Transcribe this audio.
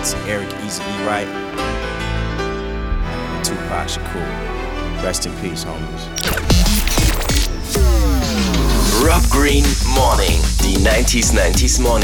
out to Eric Easy E. Wright and Tupac Shakur. Rest in peace, homies. Rob Green Morning, die 90s Morning